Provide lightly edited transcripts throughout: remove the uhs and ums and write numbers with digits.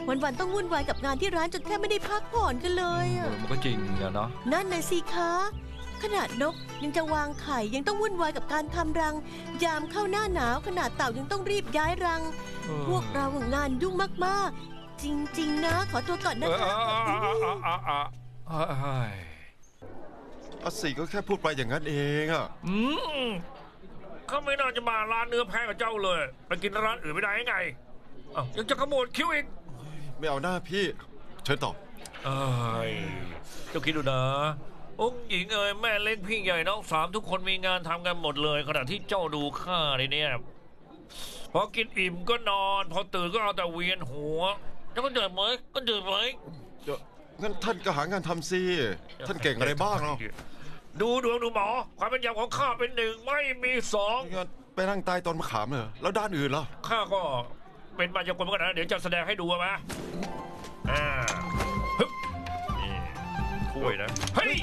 วันๆต้องวุ่นวายกับงานที่ร้านจนแทบไม่ได้พักผ่อนกันเลยอะมันก็จริงอะเนาะนั่นน่ะสิคะขนาดนกยังจะวางไข่ยังต้องวุ่นวายกับการทำรังยามเข้าหน้าหนาวขนาดเต่ายังต้องรีบย้ายรังพวกเรางานยุ่งมากๆจริงๆนะขอตัวก่อนนะคะอาศิก็แค่พูดไปอย่างนั้นเองอ่ะเขาไม่น่าจะมาร้านเนื้อแพะกับเจ้าเลยไปกินร้านอื่นไม่ได้ยังไงยังจะขโมยคิ้วอีกไม่เอาหน้าพี่เชิญต่อเจ้าคิดดูนะองค์หญิงเอ๋ยแม่เล็กพี่ใหญ่น้องสามทุกคนมีงานทำกันหมดเลยขณะที่เจ้าดูข้าเนี่ยพอกินอิ่มก็นอนพอตื่นก็เอาแต่เวียนหัวแล้วก็เดินไหมงั้นท่านก็หางานทำสิท่านเก่งอะไรบ้างเนาะดูดวงดูหมอความเป็นยามของข้าเป็นหนึ่งไม่มีสองไปนั่งใต้ต้นมะขามเลยแล้วด้านอื่นล่ะข้าก็เป็นมายากลเหมือนกันนะเดี๋ยวจะแสดงให้ดูมาฮึบนี่ถ้วยนะเฮ้ย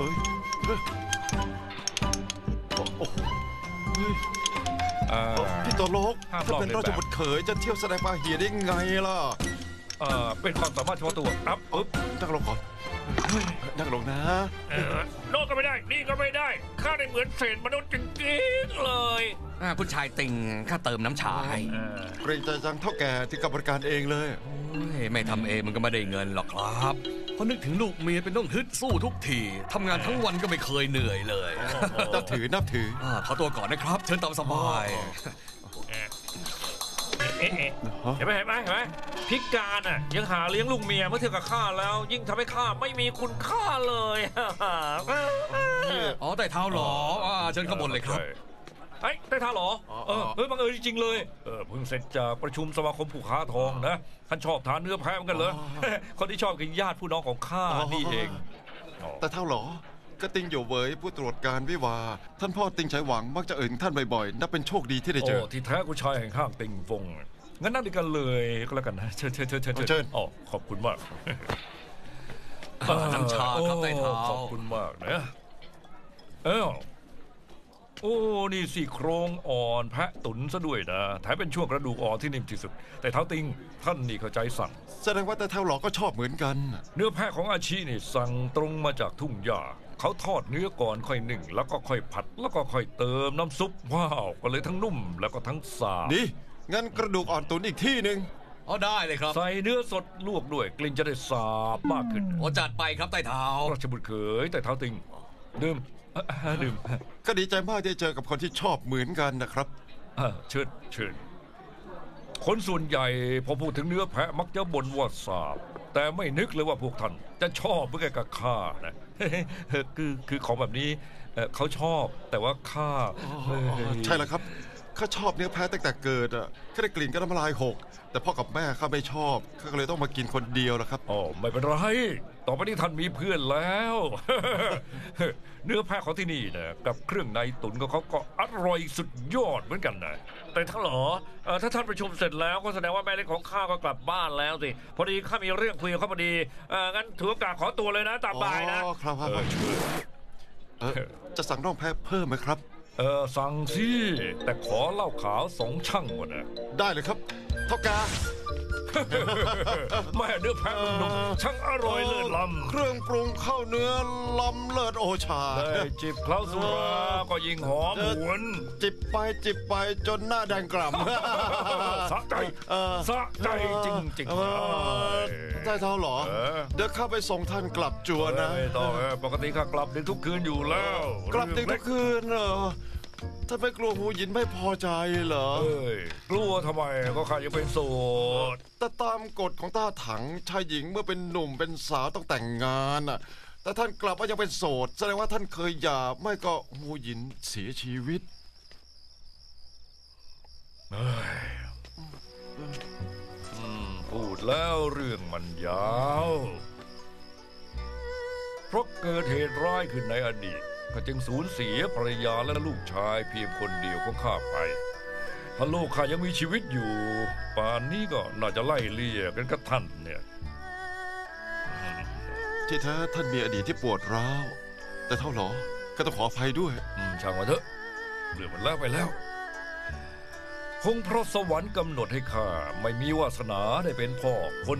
พี่ตัวโลกถ้าเป็นราชบุตรเขยจะเที่ยวแสดงปาเหียได้ไงล่ะเป็นความสามารถเฉพาะตัวครับนั่งลงก่อนนั่งลงนะโน่นก็ไม่ได้นี่ก็ไม่ได้ข้าได้เหมือนเศษมนุษย์จริงๆเลยคุณชายติงข้าเติมน้ำชาให้เกรงใจจังเท่าแก่ที่กับบริการเองเลยไม่ทำเองมันก็ไม่ได้เงินหรอกครับเพราะนึกถึงลูกเมียเป็นต้องฮึดสู้ทุกทีทำงานทั้งวันก็ไม่เคยเหนื่อยเลยนับถือขอตัวก่อนนะครับเชิญตามสบายเห็นไหมพิการอ่ะยังหาเลี้ยงลูกเมียเมื่อเทียบกับข้าแล้วยิ่งทำให้ข้าไม่มีคุณค่าเลยแต่เท้าหรอเชิญข้างบนเลยครับได้เท้าหรอบังเอิญจริงๆเลยเพิ่งเสร็จจากประชุมสมาคมผู้ค้าทองนะท่านชอบทานเนื้อแพะเหมือนกันเหรอคนที่ชอบคือญาติผู้น้องของข้านี่เองแต่เท้าหรอก็ติงอยู่เวยผู้ตรวจการวิวาท่านพ่อติงใช้หวังมักจะเอ่ยท่านบ่อยๆนับเป็นโชคดีที่ได้เจอที่แท้กูชายแห่งข้างติงฟงงั้นนั่งด้วยกันเลยก็แล้วกันนะเชิญขอบคุณมากน้ำชาครับใต้เท้าขอบคุณมากนะโอ้นี่สี่โครงอ่อนแพะตุ๋นซะด้วยนะแถมเป็นช่วงกระดูกอ่อนที่นิ่มที่สุดแต่เท้าติงท่านนี่เข้าใจสั่งแสดงว่าแต่เท้าหลอก็ชอบเหมือนกันเนื้อแพะของอาชีนี่สั่งตรงมาจากทุ่งหญ้าเขาทอดเนื้อก่อนค่อยนึ่งแล้วก็ค่อยผัดแล้วก็ค่อยเติมน้ำซุปว้าวก็เลยทั้งนุ่มแล้วก็ทั้งสาบนี่งั้นกระดูกอ่อนตุ๋นอีกที่หนึ่งได้เลยครับใส่เนื้อสดลวกด้วยกลิ่นจะได้สาบมากขึ้นจัดไปครับใต้เท้าราชบุตรเขยใต้เท้าติงดื่มก็ดีใจมากที่เจอกับคนที่ชอบเหมือนกันนะครับเชิญคนส่วนใหญ่พอพูดถึงเนื้อแพะมักจะบ่นว่าสาบแต่ไม่นึกเลยว่าพวกท่านจะชอบเมื่อกับข้านะคือของแบบนี้เขาชอบแต่ว่าข้าใช่แล้วครับข้าชอบเนื้อแพะตั้งแต่เกิดอ่ะแค่ได้กลิ่นก็น้ำลายหกแต่พ่อกับแม่ข้าไม่ชอบข้าก็เลยต้องมากินคนเดียวนะครับไม่เป็นไรต่อไปนี้ท่านมีเพื่อนแล้วเนื้อแพะของที่นี่นะกับเครื่องในตุ๋นของเขาก็อร่อยสุดยอดเหมือนกันนะแต่ท่านหรอถ้าท่านประชุมเสร็จแล้วก็แสดงว่าแม่เล็กของข้าก็กลับบ้านแล้วสิพอดีข้ามีเรื่องคุยกับเขาพอดีงั้นถือโอกาสขอตัวเลยนะตามบ่ายนะครับจะสั่งน่องแพะเพิ่มไหมครับสั่งสิแต่ขอเหล้าขาว2 ชั่งก่อนนะได้เลยครับเท่าแก่แม่เนื้อแพะนุ่มช่างอร่อยเลิศล้ำเครื่องปรุงข้าวเนื้อล้ำเลิศโอชาได้จิบเคล้าสุราก็ยิ่งหอมหวนจิบไปจนหน้าแดงกล่ำสะใจจริงๆได้เท่าหรอเดี๋ยวข้าไปส่งท่านกลับจัวนะไม่ต้องปกติข้ากลับดึกทุกคืนอยู่แล้วกลับดึกทุกคืนเหรอท่านไม่กลัวหูหยินไม่พอใจเหรอกลัวทำไมก็ข้ายังเป็นโสดแต่ตามกฎของต้าถังชายหญิงเมื่อเป็นหนุ่มเป็นสาวต้องแต่งงานอ่ะแต่ท่านกลับว่ายังเป็นโสดแสดงว่าท่านเคยหย่าไม่ก็หูหยินเสียชีวิตพูดแล้วเรื่องมันยาวเพราะเกิดเหตุร้ายขึ้นในอดีตข้าจึงสูญเสียภรรยาและลูกชายเพียงคนเดียวของข้าไปถ้าลูกข้ายังมีชีวิตอยู่ป่านนี้ก็น่าจะไล่เลี่ยกันกับท่านเนี่ยที่แท้ท่านมีอดีตที่ปวดร้าวแต่เท่าหรอก็ต้องขออภัยด้วยช่างมาเถอะเรื่องมันแล้วไปแล้วคงเพราะสวรรค์กำหนดให้ข้าไม่มีวาสนาได้เป็นพ่อคน